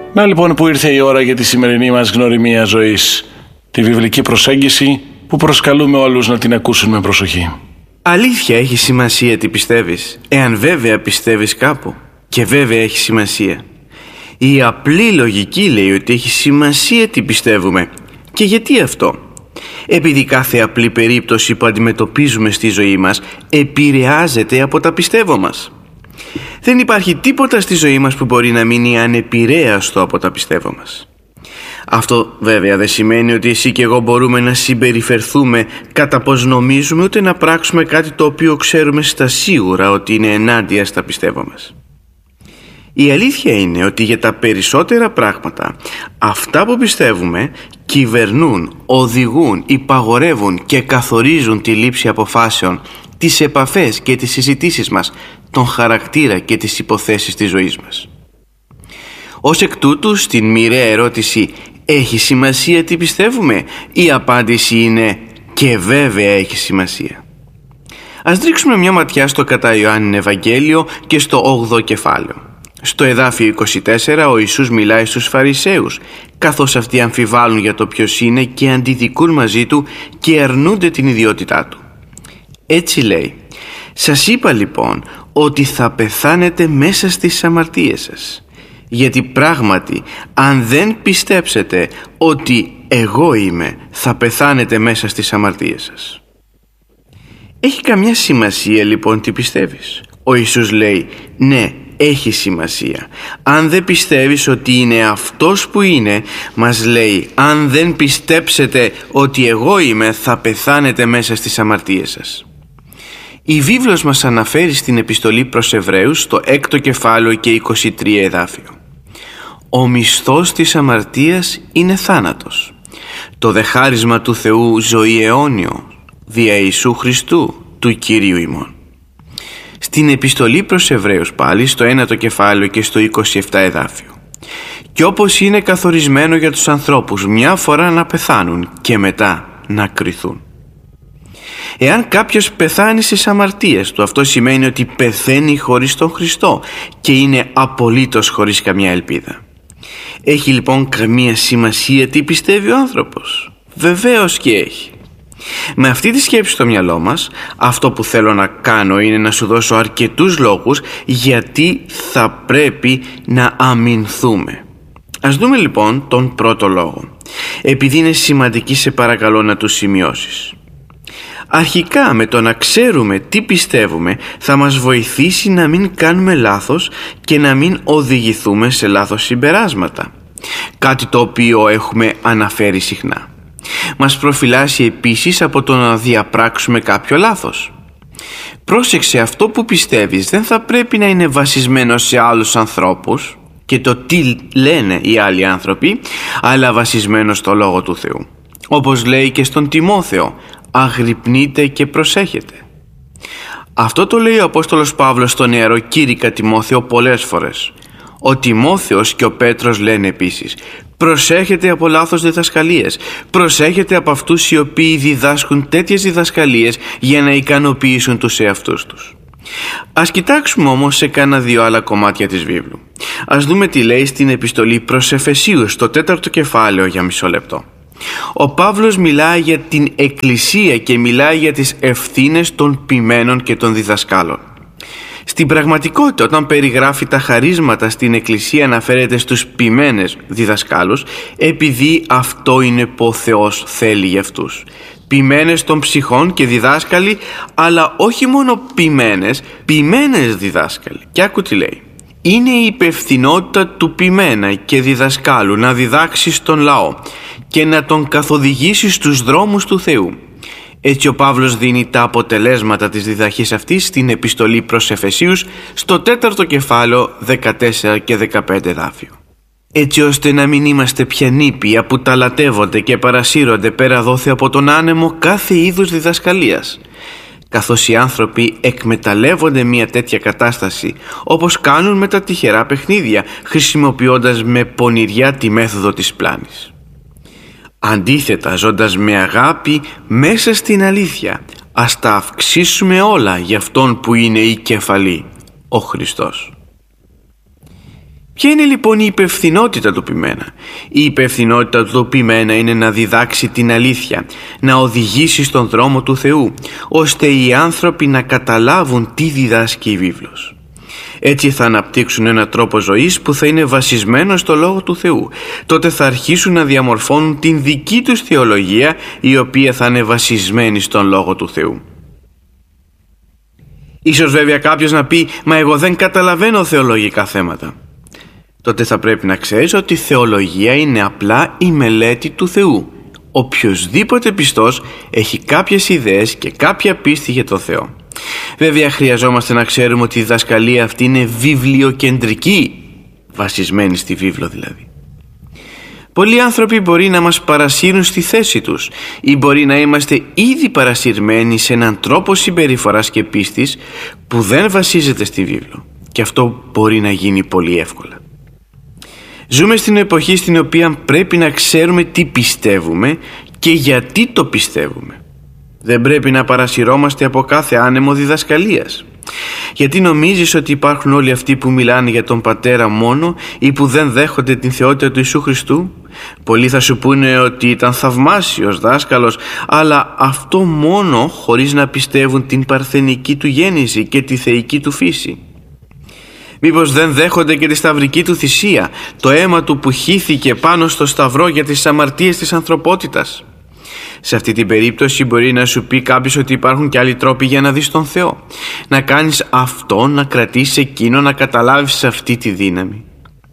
Να λοιπόν που ήρθε η ώρα για τη σημερινή μας γνωριμία ζωής, τη βιβλική προσέγγιση που προσκαλούμε όλους να την ακούσουν με προσοχή. Αλήθεια έχει σημασία τι πιστεύεις, εάν βέβαια πιστεύεις κάπου. Και βέβαια έχει σημασία. Η απλή λογική λέει ότι έχει σημασία τι πιστεύουμε. Και γιατί αυτό? Επειδή κάθε απλή περίπτωση που αντιμετωπίζουμε στη ζωή μας επηρεάζεται από τα πιστεύω μας. Δεν υπάρχει τίποτα στη ζωή μας που μπορεί να μείνει ανεπηρέαστο από τα πιστεύω μας. Αυτό βέβαια δεν σημαίνει ότι εσύ και εγώ μπορούμε να συμπεριφερθούμε κατά πως νομίζουμε, ούτε να πράξουμε κάτι το οποίο ξέρουμε στα σίγουρα ότι είναι ενάντια στα πιστεύω μας. Η αλήθεια είναι ότι για τα περισσότερα πράγματα αυτά που πιστεύουμε κυβερνούν, οδηγούν, υπαγορεύουν και καθορίζουν τη λήψη αποφάσεων, τις επαφές και τις συζητήσεις μας, τον χαρακτήρα και τις υποθέσεις της ζωής μας. Ως εκ τούτου, στην μοιραία ερώτηση «Έχει σημασία τι πιστεύουμε?» η απάντηση είναι «Και βέβαια έχει σημασία». Ας ρίξουμε μια ματιά στο κατά Ιωάννην Ευαγγέλιο και στο 8ο κεφάλαιο. Στο εδάφιο 24 ο Ιησούς μιλάει στους Φαρισαίους, καθώς αυτοί αμφιβάλλουν για το ποιος είναι και αντιδικούν μαζί του και αρνούνται την ιδιότητά του. Έτσι λέει: «Σας είπα λοιπόν ότι θα πεθάνετε μέσα στις αμαρτίες σας. Γιατί πράγματι αν δεν πιστέψετε ότι εγώ είμαι, θα πεθάνετε μέσα στις αμαρτίες σας». Έχει καμιά σημασία λοιπόν τι πιστεύεις? Ο Ιησούς λέει ναι, έχει σημασία. Αν δεν πιστεύεις ότι είναι αυτός που είναι, μας λέει, αν δεν πιστέψετε ότι εγώ είμαι, θα πεθάνετε μέσα στις αμαρτίες σας. Η βίβλος μας αναφέρει στην επιστολή προς Εβραίους στο 6ο κεφάλαιο και 23 εδάφιο: «Ο μισθός της αμαρτίας είναι θάνατος. Το δε χάρισμα του Θεού ζωή αιώνιο, δια Ιησού Χριστού, του Κυρίου ημών». Στην επιστολή προς Εβραίους πάλι στο 1ο κεφάλαιο και στο 27 εδάφιο: «Και όπως είναι καθορισμένο για τους ανθρώπους μια φορά να πεθάνουν και μετά να κριθούν». Εάν κάποιος πεθάνει στις αμαρτίες του, αυτό σημαίνει ότι πεθαίνει χωρίς τον Χριστό και είναι απολύτως χωρίς καμιά ελπίδα. Έχει λοιπόν καμία σημασία τι πιστεύει ο άνθρωπος? Βεβαίως και έχει. Με αυτή τη σκέψη στο μυαλό μας, αυτό που θέλω να κάνω είναι να σου δώσω αρκετούς λόγους γιατί θα πρέπει να αμυνθούμε. Ας δούμε λοιπόν τον πρώτο λόγο. Επειδή είναι σημαντική, σε παρακαλώ να τους σημειώσεις. Αρχικά, με το να ξέρουμε τι πιστεύουμε θα μας βοηθήσει να μην κάνουμε λάθος και να μην οδηγηθούμε σε λάθος συμπεράσματα, κάτι το οποίο έχουμε αναφέρει συχνά. Μας προφυλάσσει επίσης από το να διαπράξουμε κάποιο λάθος. Πρόσεξε, αυτό που πιστεύεις δεν θα πρέπει να είναι βασισμένο σε άλλους ανθρώπους και το τι λένε οι άλλοι άνθρωποι, αλλά βασισμένο στο Λόγο του Θεού. Όπως λέει και στον Τιμόθεο, αγρυπνείτε και προσέχετε. Αυτό το λέει ο Απόστολος Παύλος στον νεαροκήρυκα Τιμόθεο πολλές φορές. Ο Τιμόθεος και ο Πέτρος λένε επίσης: προσέχετε από λάθος διδασκαλίες, προσέχετε από αυτούς οι οποίοι διδάσκουν τέτοιες διδασκαλίες για να ικανοποιήσουν τους εαυτούς τους. Ας κοιτάξουμε όμως σε κάνα δύο άλλα κομμάτια της βίβλου. Ας δούμε τι λέει στην επιστολή προς Εφεσίους στο 4ο κεφάλαιο για μισό λεπτό. Ο Παύλος μιλάει για την Εκκλησία και μιλάει για τις ευθύνες των ποιμένων και των διδασκάλων. Στην πραγματικότητα, όταν περιγράφει τα χαρίσματα στην Εκκλησία, αναφέρεται στους ποιμένες διδασκάλους, επειδή αυτό είναι που ο Θεός θέλει για αυτούς. Ποιμένες των ψυχών και διδάσκαλοι, αλλά όχι μόνο ποιμένες διδάσκαλοι. Και άκου τι λέει: είναι η υπευθυνότητα του ποιμένα και διδασκάλου να διδάξει στον λαό και να τον καθοδηγήσει στους δρόμους του Θεού. Έτσι ο Παύλος δίνει τα αποτελέσματα της διδαχής αυτής στην επιστολή προς Εφεσίους στο 4ο κεφάλαιο 14 και 15 εδάφιο. Έτσι ώστε να μην είμαστε πια νήπια που ταλατεύονται και παρασύρονται πέρα δόθε από τον άνεμο κάθε είδους διδασκαλίας. Καθώς οι άνθρωποι εκμεταλλεύονται μια τέτοια κατάσταση, όπως κάνουν με τα τυχερά παιχνίδια, χρησιμοποιώντας με πονηριά τη μέθοδο της πλάνης. Αντίθετα, ζώντας με αγάπη μέσα στην αλήθεια, ας τα αυξήσουμε όλα για Αυτόν που είναι η κεφαλή, ο Χριστός. Ποια είναι λοιπόν η υπευθυνότητα του ποιμένα? Η υπευθυνότητα του ποιμένα είναι να διδάξει την αλήθεια, να οδηγήσει στον δρόμο του Θεού, ώστε οι άνθρωποι να καταλάβουν τι διδάσκει η βίβλος. Έτσι θα αναπτύξουν έναν τρόπο ζωής που θα είναι βασισμένο στο Λόγο του Θεού. Τότε θα αρχίσουν να διαμορφώνουν την δική τους θεολογία, η οποία θα είναι βασισμένη στον Λόγο του Θεού. Ίσως βέβαια κάποιος να πει «Μα εγώ δεν καταλαβαίνω θεολογικά θέματα». Τότε θα πρέπει να ξέρεις ότι η θεολογία είναι απλά η μελέτη του Θεού. Οποιοσδήποτε πιστός έχει κάποιες ιδέες και κάποια πίστη για τον Θεό. Βέβαια χρειαζόμαστε να ξέρουμε ότι η διδασκαλία αυτή είναι βιβλιοκεντρική, βασισμένη στη βίβλο δηλαδή. Πολλοί άνθρωποι μπορεί να μας παρασύρουν στη θέση τους ή μπορεί να είμαστε ήδη παρασυρμένοι σε έναν τρόπο συμπεριφοράς και πίστης που δεν βασίζεται στη βίβλο, και αυτό μπορεί να γίνει πολύ εύκολα. Ζούμε στην εποχή στην οποία πρέπει να ξέρουμε τι πιστεύουμε και γιατί το πιστεύουμε. Δεν πρέπει να παρασυρώμαστε από κάθε άνεμο διδασκαλίας. Γιατί νομίζεις ότι υπάρχουν όλοι αυτοί που μιλάνε για τον Πατέρα μόνο ή που δεν δέχονται την θεότητα του Ιησού Χριστού? Πολλοί θα σου πούνε ότι ήταν θαυμάσιος δάσκαλος, αλλά αυτό μόνο χωρίς να πιστεύουν την παρθενική του γέννηση και τη θεϊκή του φύση. Μήπως δεν δέχονται και τη σταυρική του θυσία, το αίμα του που χύθηκε πάνω στο σταυρό για τις αμαρτίες της ανθρωπότητας? Σε αυτή την περίπτωση μπορεί να σου πει κάποιος ότι υπάρχουν και άλλοι τρόποι για να δεις τον Θεό. Να κάνεις αυτό, να κρατήσεις εκείνο, να καταλάβεις αυτή τη δύναμη.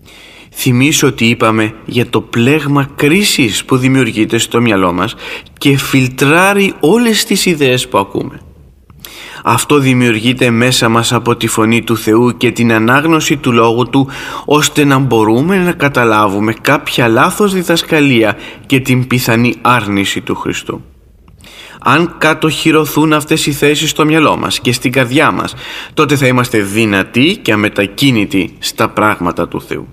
Θυμήσου ότι είπαμε για το πλέγμα κρίσης που δημιουργείται στο μυαλό μας και φιλτράρει όλες τις ιδέες που ακούμε. Αυτό δημιουργείται μέσα μας από τη φωνή του Θεού και την ανάγνωση του Λόγου Του, ώστε να μπορούμε να καταλάβουμε κάποια λάθος διδασκαλία και την πιθανή άρνηση του Χριστού. Αν κατοχυρωθούν αυτές οι θέσεις στο μυαλό μας και στην καρδιά μας, τότε θα είμαστε δυνατοί και αμετακίνητοι στα πράγματα του Θεού.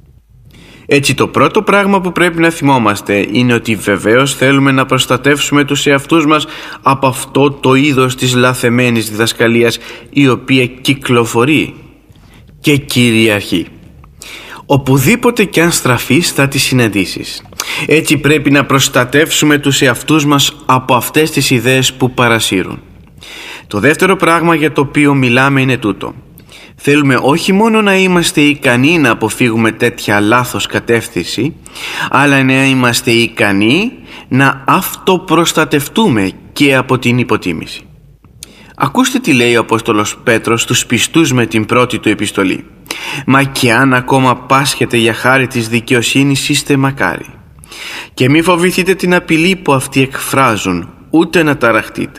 Έτσι το πρώτο πράγμα που πρέπει να θυμόμαστε είναι ότι βεβαίως θέλουμε να προστατεύσουμε τους εαυτούς μας από αυτό το είδος της λαθεμένης διδασκαλίας, η οποία κυκλοφορεί και κυριαρχεί. Οπουδήποτε κι αν στραφείς θα τη συναντήσεις. Έτσι πρέπει να προστατεύσουμε τους εαυτούς μας από αυτές τις ιδέες που παρασύρουν. Το δεύτερο πράγμα για το οποίο μιλάμε είναι τούτο. Θέλουμε όχι μόνο να είμαστε ικανοί να αποφύγουμε τέτοια λάθος κατεύθυνση, αλλά να είμαστε ικανοί να αυτοπροστατευτούμε και από την υποτίμηση. Ακούστε τι λέει ο Απόστολος Πέτρος στους πιστούς με την πρώτη του επιστολή. «Μα και αν ακόμα πάσχετε για χάρη της δικαιοσύνης, είστε μακάρι. Και μη φοβηθείτε την απειλή που αυτοί εκφράζουν, ούτε να ταραχτείτε.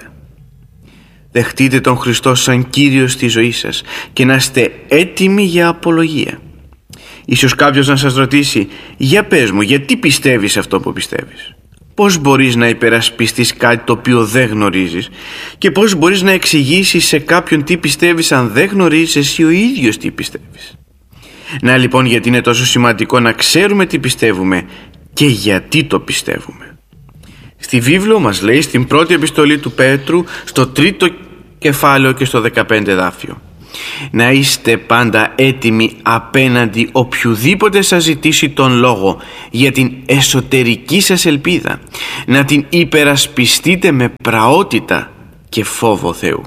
Δεχτείτε τον Χριστό σαν Κύριο στη ζωή σας και να είστε έτοιμοι για απολογία». Ίσως κάποιος να σας ρωτήσει, για πες μου, γιατί πιστεύεις αυτό που πιστεύεις? Πώς μπορείς να υπερασπιστείς κάτι το οποίο δεν γνωρίζεις? Και πώς μπορείς να εξηγήσεις σε κάποιον τι πιστεύεις αν δεν γνωρίζεις εσύ ο ίδιος τι πιστεύεις? Να λοιπόν, γιατί είναι τόσο σημαντικό να ξέρουμε τι πιστεύουμε και γιατί το πιστεύουμε. Στη βίβλο μας λέει στην πρώτη επιστολή του Πέτρου, στο 3ο κεφάλαιο και στο 15 δάφιο, να είστε πάντα έτοιμοι απέναντι οποιουδήποτε σας ζητήσει τον λόγο για την εσωτερική σας ελπίδα, να την υπερασπιστείτε με πραότητα και φόβο Θεού.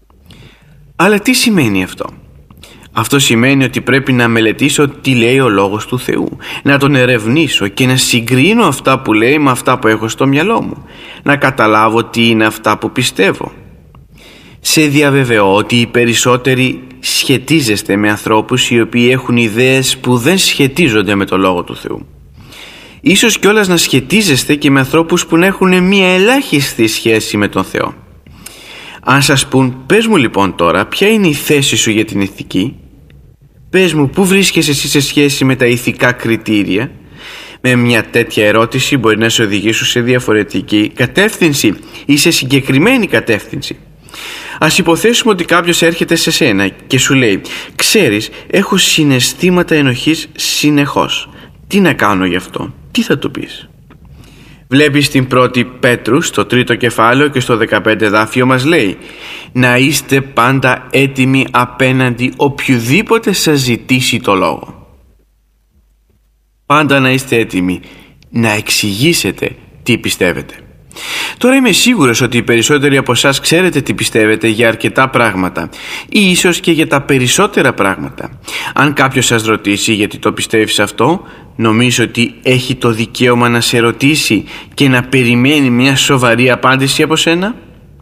Αλλά τι σημαίνει αυτό? Αυτό σημαίνει ότι πρέπει να μελετήσω τι λέει ο Λόγος του Θεού, να τον ερευνήσω και να συγκρίνω αυτά που λέει με αυτά που έχω στο μυαλό μου, να καταλάβω τι είναι αυτά που πιστεύω. Σε διαβεβαιώ ότι οι περισσότεροι σχετίζεστε με ανθρώπους οι οποίοι έχουν ιδέες που δεν σχετίζονται με το Λόγο του Θεού. Ίσως κιόλας να σχετίζεστε και με ανθρώπους που έχουν μία ελάχιστη σχέση με τον Θεό. Αν σας πούν, πες μου λοιπόν τώρα ποια είναι η θέση σου για την ηθική, πες μου πού βρίσκεσαι εσύ σε σχέση με τα ηθικά κριτήρια, με μια τέτοια ερώτηση μπορεί να σε οδηγήσουν σε διαφορετική κατεύθυνση ή σε συγκεκριμένη κατεύθυνση. Ας υποθέσουμε ότι κάποιος έρχεται σε σένα και σου λέει, ξέρεις, έχω συναισθήματα ενοχής συνεχώς. Τι να κάνω γι' αυτό? Τι θα του πεις? Βλέπεις την πρώτη Πέτρου στο 3ο κεφάλαιο και στο 15 δάφιο μας λέει, να είστε πάντα έτοιμοι απέναντι οποιουδήποτε σας ζητήσει το λόγο. Πάντα να είστε έτοιμοι να εξηγήσετε τι πιστεύετε. Τώρα είμαι σίγουρος ότι οι περισσότεροι από εσάς ξέρετε τι πιστεύετε για αρκετά πράγματα ή ίσως και για τα περισσότερα πράγματα. Αν κάποιος σας ρωτήσει γιατί το πιστεύεις αυτό, νομίζω ότι έχει το δικαίωμα να σε ρωτήσει και να περιμένει μια σοβαρή απάντηση από σένα.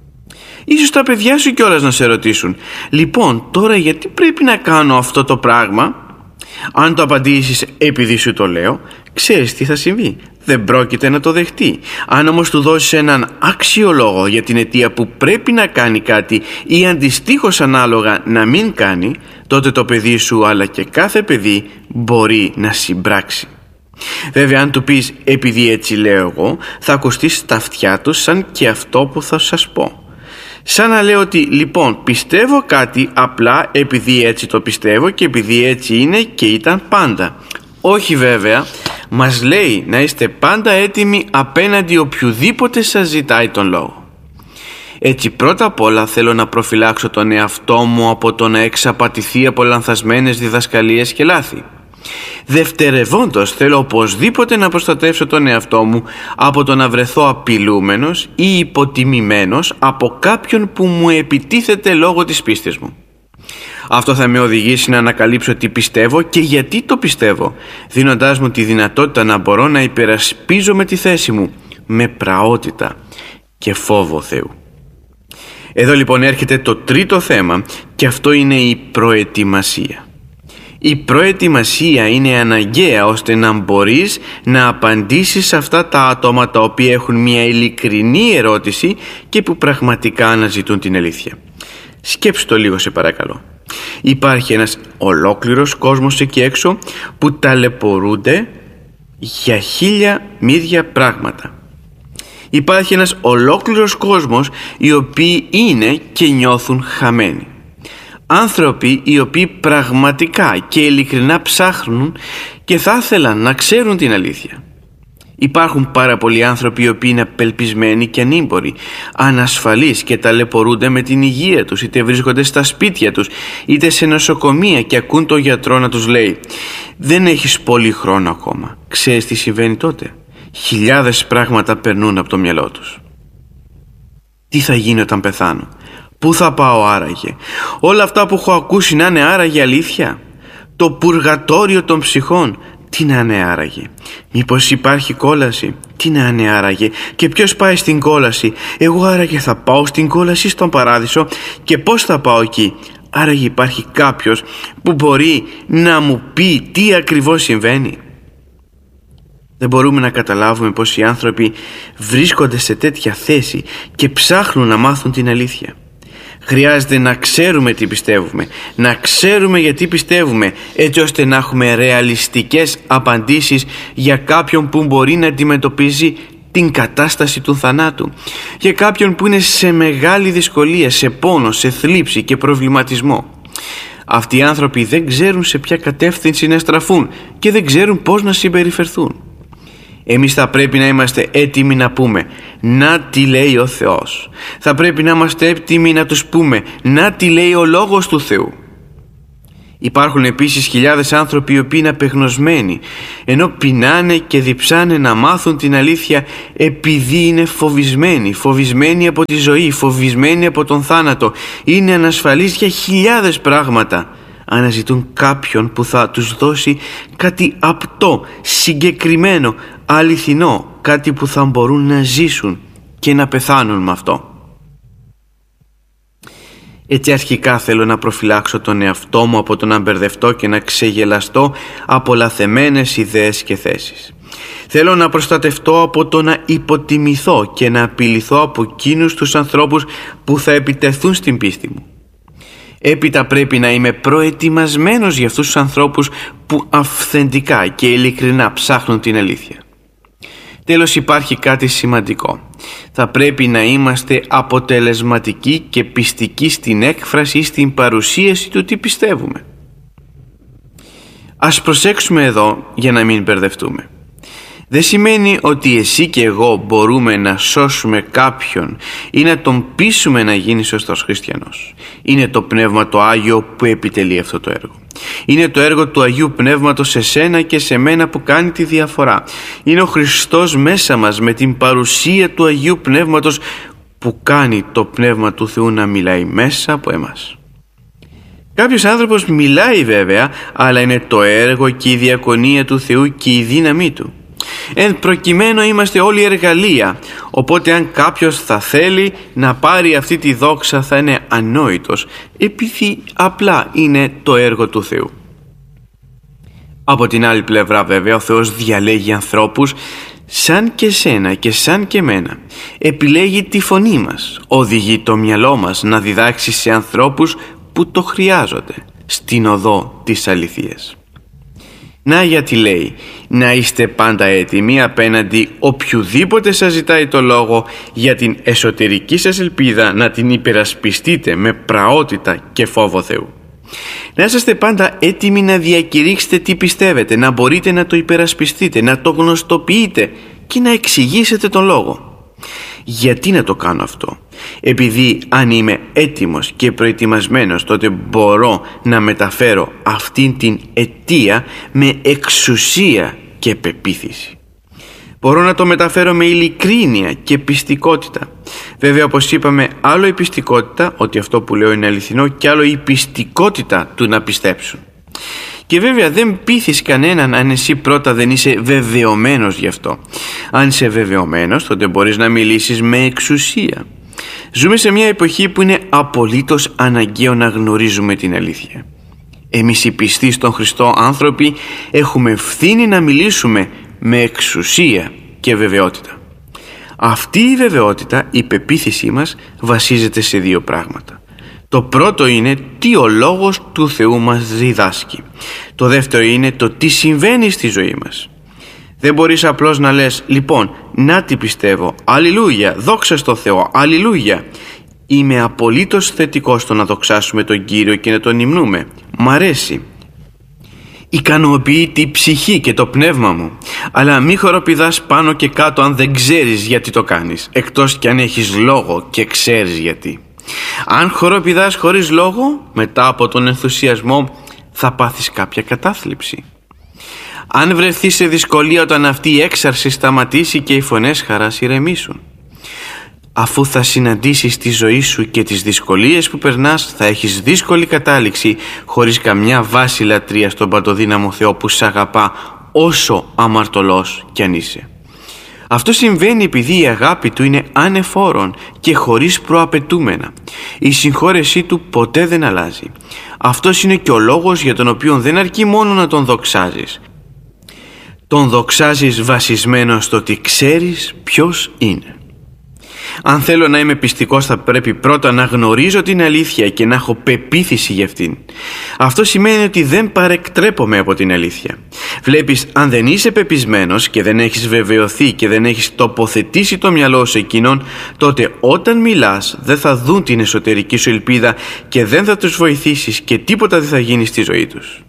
Ίσως τα παιδιά σου κιόλας να σε ρωτήσουν, λοιπόν, τώρα γιατί πρέπει να κάνω αυτό το πράγμα? Αν το απαντήσεις επειδή σου το λέω, ξέρεις τι θα συμβεί. Δεν πρόκειται να το δεχτεί. Αν όμως του δώσεις έναν άξιο λόγο για την αιτία που πρέπει να κάνει κάτι ή αντιστοίχως ανάλογα να μην κάνει, τότε το παιδί σου αλλά και κάθε παιδί μπορεί να συμπράξει. Βέβαια, αν του πεις επειδή έτσι λέω εγώ, θα ακουστεί στα αυτιά του σαν και αυτό που θα σας πω. Σαν να λέω ότι λοιπόν πιστεύω κάτι απλά επειδή έτσι το πιστεύω και επειδή έτσι είναι και ήταν πάντα. Όχι βέβαια, μας λέει να είστε πάντα έτοιμοι απέναντι οποιοδήποτε σας ζητάει τον λόγο. Έτσι πρώτα απ' όλα θέλω να προφυλάξω τον εαυτό μου από το να εξαπατηθεί από λανθασμένες διδασκαλίες και λάθη. Δευτερευόντως θέλω οπωσδήποτε να προστατεύσω τον εαυτό μου από το να βρεθώ απειλούμενος ή υποτιμημένος από κάποιον που μου επιτίθεται λόγω της πίστης μου. Αυτό θα με οδηγήσει να ανακαλύψω τι πιστεύω και γιατί το πιστεύω, δίνοντάς μου τη δυνατότητα να μπορώ να υπερασπίζομαι τη θέση μου με πραότητα και φόβο Θεού. Εδώ λοιπόν έρχεται το τρίτο θέμα και αυτό είναι η προετοιμασία. Η προετοιμασία είναι αναγκαία ώστε να μπορείς να απαντήσεις σε αυτά τα άτομα τα οποία έχουν μια ειλικρινή ερώτηση και που πραγματικά αναζητούν την αλήθεια. Σκέψου το λίγο σε παρακαλώ. Υπάρχει ένας ολόκληρος κόσμος εκεί έξω που ταλαιπωρούνται για 1000 μύρια πράγματα. Υπάρχει ένας ολόκληρος κόσμος οι οποίοι είναι και νιώθουν χαμένοι. Άνθρωποι οι οποίοι πραγματικά και ειλικρινά ψάχνουν και θα ήθελαν να ξέρουν την αλήθεια. Υπάρχουν πάρα πολλοί άνθρωποι οι οποίοι είναι απελπισμένοι και ανήμποροι, ανασφαλείς και ταλαιπωρούνται με την υγεία τους, είτε βρίσκονται στα σπίτια τους είτε σε νοσοκομεία και ακούν τον γιατρό να τους λέει «Δεν έχεις πολύ χρόνο ακόμα». Ξέρεις τι συμβαίνει τότε? Χιλιάδες πράγματα περνούν από το μυαλό τους. Τι θα γίνει όταν πεθάνω? Πού θα πάω άραγε? Όλα αυτά που έχω ακούσει να είναι άραγε αλήθεια? Το πουργατόριο των ψυχών, τι να είναι άραγε? Μήπως υπάρχει κόλαση? Τι να είναι άραγε? Και ποιος πάει στην κόλαση? Εγώ άραγε θα πάω στην κόλαση στον παράδεισο? Και πώς θα πάω εκεί? Άραγε υπάρχει κάποιος που μπορεί να μου πει τι ακριβώς συμβαίνει? Δεν μπορούμε να καταλάβουμε πως οι άνθρωποι βρίσκονται σε τέτοια θέση και ψάχνουν να μάθουν την αλήθεια. Χρειάζεται να ξέρουμε τι πιστεύουμε, να ξέρουμε γιατί πιστεύουμε, έτσι ώστε να έχουμε ρεαλιστικές απαντήσεις για κάποιον που μπορεί να αντιμετωπίζει την κατάσταση του θανάτου, για κάποιον που είναι σε μεγάλη δυσκολία, σε πόνο, σε θλίψη και προβληματισμό. Αυτοί οι άνθρωποι δεν ξέρουν σε ποια κατεύθυνση να στραφούν και δεν ξέρουν πώς να συμπεριφερθούν. Εμείς θα πρέπει να είμαστε έτοιμοι να πούμε «Να τι λέει ο Θεός». Θα πρέπει να είμαστε έτοιμοι να τους πούμε «Να τι λέει ο Λόγος του Θεού». Υπάρχουν επίσης χιλιάδες άνθρωποι οι οποίοι είναι απεγνωσμένοι, ενώ πεινάνε και διψάνε να μάθουν την αλήθεια επειδή είναι φοβισμένοι από τη ζωή, φοβισμένοι από τον θάνατο, είναι ανασφαλείς για χιλιάδες πράγματα. Αναζητούν κάποιον που θα τους δώσει κάτι απτό, συγκεκριμένο, αληθινό, κάτι που θα μπορούν να ζήσουν και να πεθάνουν με αυτό. Έτσι αρχικά θέλω να προφυλάξω τον εαυτό μου από το να μπερδευτώ και να ξεγελαστώ από λαθεμένες ιδέες και θέσεις. Θέλω να προστατευτώ από το να υποτιμηθώ και να απειληθώ από εκείνους τους ανθρώπους που θα επιτεθούν στην πίστη μου. Έπειτα πρέπει να είμαι προετοιμασμένος για αυτούς τους ανθρώπους που αυθεντικά και ειλικρινά ψάχνουν την αλήθεια. Τέλος, υπάρχει κάτι σημαντικό. Θα πρέπει να είμαστε αποτελεσματικοί και πιστικοί στην έκφραση ή στην παρουσίαση του τι πιστεύουμε. Ας προσέξουμε εδώ για να μην μπερδευτούμε. Δεν σημαίνει ότι εσύ και εγώ μπορούμε να σώσουμε κάποιον ή να τον πείσουμε να γίνει σωστός χριστιανός. Είναι το Πνεύμα το Άγιο που επιτελεί αυτό το έργο. Είναι το έργο του Αγίου Πνεύματος σε σένα και σε μένα που κάνει τη διαφορά. Είναι ο Χριστός μέσα μας με την παρουσία του Αγίου Πνεύματος που κάνει το Πνεύμα του Θεού να μιλάει μέσα από εμάς. Κάποιος άνθρωπος μιλάει βέβαια, αλλά είναι το έργο και η διακονία του Θεού και η δύναμή Του. Εν προκειμένου είμαστε όλοι εργαλεία, οπότε αν κάποιος θα θέλει να πάρει αυτή τη δόξα θα είναι ανόητος, επειδή απλά είναι το έργο του Θεού. Από την άλλη πλευρά βέβαια ο Θεός διαλέγει ανθρώπους σαν και σένα και σαν και μένα. Επιλέγει τη φωνή μας, οδηγεί το μυαλό μας να διδάξει σε ανθρώπους που το χρειάζονται στην οδό της αληθείας. Να γιατί λέει να είστε πάντα έτοιμοι απέναντι οποιουδήποτε σας ζητάει το λόγο για την εσωτερική σας ελπίδα να την υπερασπιστείτε με πραότητα και φόβο Θεού. Να είσαστε πάντα έτοιμοι να διακηρύξετε τι πιστεύετε, να μπορείτε να το υπερασπιστείτε, να το γνωστοποιείτε και να εξηγήσετε τον λόγο. Γιατί να το κάνω αυτό? Επειδή αν είμαι έτοιμος και προετοιμασμένος, τότε μπορώ να μεταφέρω αυτήν την αιτία με εξουσία και πεποίθηση. Μπορώ να το μεταφέρω με ειλικρίνεια και πιστικότητα. Βέβαια, όπως είπαμε, άλλο η πιστικότητα, ότι αυτό που λέω είναι αληθινό, και άλλο η πιστικότητα του να πιστέψουν. Και βέβαια δεν πείθεις κανέναν αν εσύ πρώτα δεν είσαι βεβαιωμένος γι' αυτό. Αν είσαι βεβαιωμένος, τότε μπορείς να μιλήσεις με εξουσία. Ζούμε σε μια εποχή που είναι απολύτως αναγκαίο να γνωρίζουμε την αλήθεια. Εμείς οι πιστοί στον Χριστό άνθρωποι έχουμε ευθύνη να μιλήσουμε με εξουσία και βεβαιότητα. Αυτή η βεβαιότητα, η πεποίθησή μας, βασίζεται σε δύο πράγματα. Το πρώτο είναι τι ο Λόγος του Θεού μας διδάσκει. Το δεύτερο είναι το τι συμβαίνει στη ζωή μας. Δεν μπορείς απλώς να λες λοιπόν να τι πιστεύω, αλληλούια, δόξα στο Θεό, αλληλούια. Είμαι απολύτως θετικός στο να δοξάσουμε τον Κύριο και να τον υμνούμε. Μ' αρέσει. Ικανοποιεί τη ψυχή και το πνεύμα μου. Αλλά μη χοροπηδάς πάνω και κάτω αν δεν ξέρεις γιατί το κάνεις, εκτός κι αν έχεις λόγο και ξέρεις γιατί. Αν χοροπηδάς χωρίς λόγο, μετά από τον ενθουσιασμό θα πάθεις κάποια κατάθλιψη. Αν βρεθείς σε δυσκολία όταν αυτή η έξαρση σταματήσει και οι φωνές χαράς ηρεμήσουν. Αφού θα συναντήσεις τη ζωή σου και τις δυσκολίες που περνάς, θα έχεις δύσκολη κατάληξη χωρίς καμιά βάση λατρεία στον παντοδύναμο Θεό που σ' αγαπά όσο αμαρτωλός κι αν είσαι. Αυτό συμβαίνει επειδή η αγάπη Του είναι ανεφόρον και χωρίς προαπαιτούμενα. Η συγχώρεσή Του ποτέ δεν αλλάζει. Αυτός είναι και ο λόγος για τον οποίο δεν αρκεί μόνο να Τον δοξάζεις. Τον δοξάζεις βασισμένο στο ότι ξέρεις ποιος είναι. Αν θέλω να είμαι πιστικός, θα πρέπει πρώτα να γνωρίζω την αλήθεια και να έχω πεποίθηση για αυτήν. Αυτό σημαίνει ότι δεν παρεκτρέπομαι από την αλήθεια. Βλέπεις, αν δεν είσαι πεπισμένος και δεν έχεις βεβαιωθεί και δεν έχεις τοποθετήσει το μυαλό σου εκείνον, τότε όταν μιλάς δεν θα δουν την εσωτερική σου ελπίδα και δεν θα τους βοηθήσεις και τίποτα δεν θα γίνει στη ζωή τους.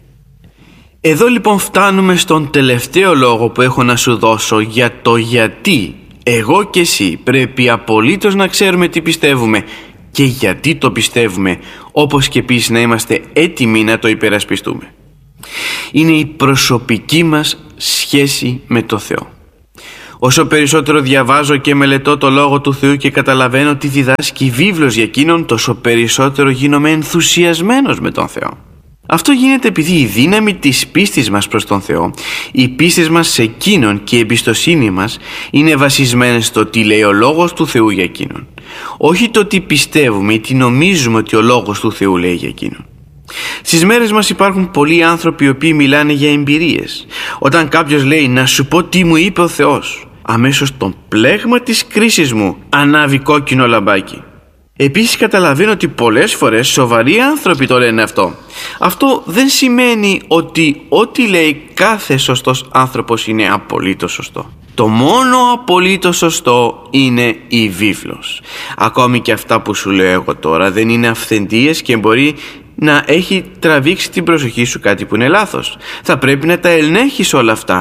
Εδώ λοιπόν φτάνουμε στον τελευταίο λόγο που έχω να σου δώσω για το γιατί εγώ και εσύ πρέπει απολύτως να ξέρουμε τι πιστεύουμε και γιατί το πιστεύουμε, όπως και επίσης να είμαστε έτοιμοι να το υπερασπιστούμε. Είναι η προσωπική μας σχέση με το Θεό. Όσο περισσότερο διαβάζω και μελετώ το Λόγο του Θεού και καταλαβαίνω τι διδάσκει η βίβλος για εκείνον, τόσο περισσότερο γίνομαι ενθουσιασμένος με τον Θεό. Αυτό γίνεται επειδή η δύναμη της πίστης μας προς τον Θεό, η πίστη μας σε εκείνον και η εμπιστοσύνη μας είναι βασισμένες στο τι λέει ο Λόγος του Θεού για εκείνον. Όχι το τι πιστεύουμε ή τι νομίζουμε ότι ο Λόγος του Θεού λέει για εκείνον. Στις μέρες μας υπάρχουν πολλοί άνθρωποι οι οποίοι μιλάνε για εμπειρίες. Όταν κάποιος λέει να σου πω τι μου είπε ο Θεός, αμέσως το πλέγμα της κρίσης μου ανάβει κόκκινο λαμπάκι. Επίσης καταλαβαίνω ότι πολλές φορές σοβαροί άνθρωποι το λένε αυτό. Αυτό δεν σημαίνει ότι ό,τι λέει κάθε σωστός άνθρωπος είναι απολύτως σωστό. Το μόνο απολύτως σωστό είναι η βίβλος. Ακόμη και αυτά που σου λέω εγώ τώρα δεν είναι αυθεντίες και μπορεί να έχει τραβήξει την προσοχή σου κάτι που είναι λάθος. Θα πρέπει να τα ελέγχεις όλα αυτά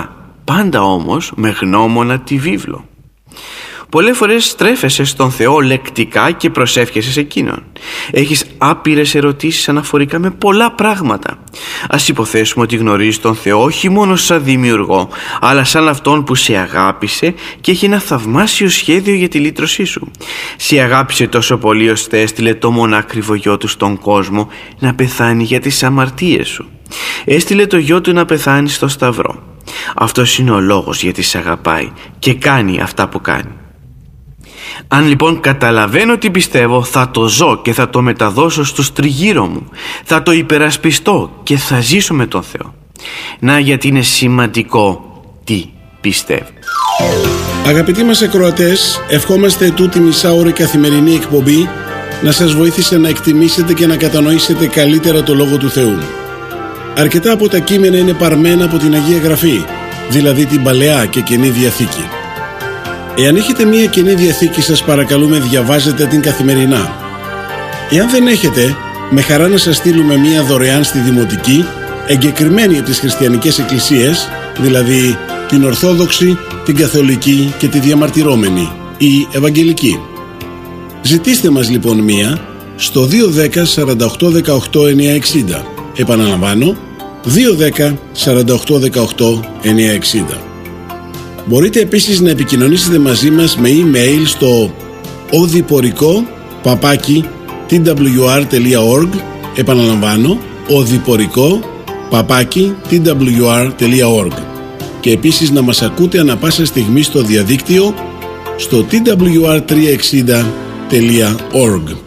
πάντα όμως με γνώμονα τη βίβλο. Πολλές φορές στρέφεσαι στον Θεό λεκτικά και προσεύχεσαι σε Εκείνον. Έχεις άπειρες ερωτήσεις αναφορικά με πολλά πράγματα. Ας υποθέσουμε ότι γνωρίζεις τον Θεό όχι μόνο σαν δημιουργό, αλλά σαν αυτόν που σε αγάπησε και έχει ένα θαυμάσιο σχέδιο για τη λύτρωσή σου. Σε αγάπησε τόσο πολύ ώστε έστειλε το μονάκριβο γιο του στον κόσμο να πεθάνει για τις αμαρτίες σου. Έστειλε το γιο του να πεθάνει στο σταυρό. Αυτός είναι ο λόγος γιατί σε αγαπάει και κάνει αυτά που κάνει. Αν λοιπόν καταλαβαίνω τι πιστεύω, θα το ζω και θα το μεταδώσω στους τριγύρω μου. Θα το υπερασπιστώ και θα ζήσω με τον Θεό. Να γιατί είναι σημαντικό τι πιστεύει. Αγαπητοί μας ακροατές, ευχόμαστε τούτη μισάωρη καθημερινή εκπομπή να σας βοήθησε να εκτιμήσετε και να κατανοήσετε καλύτερα το Λόγο του Θεού. Αρκετά από τα κείμενα είναι παρμένα από την Αγία Γραφή, δηλαδή την Παλαιά και Καινή Διαθήκη. Εάν έχετε μία Καινή Διαθήκη, σας παρακαλούμε διαβάζετε την καθημερινά. Εάν δεν έχετε, με χαρά να σας στείλουμε μία δωρεάν στη Δημοτική, εγκεκριμένη από τις χριστιανικές εκκλησίες, δηλαδή την Ορθόδοξη, την Καθολική και τη Διαμαρτυρόμενη ή Ευαγγελική. Ζητήστε μας λοιπόν μία στο 210 48 18 960. Επαναλαμβάνω, 210 48 18 960. Μπορείτε επίσης να επικοινωνήσετε μαζί μας με email στο odiporiko@twr.org. Επαναλαμβάνω, odiporiko@twr.org. Και επίσης να μας ακούτε ανα πάσα στιγμή στο διαδίκτυο στο twr360.org.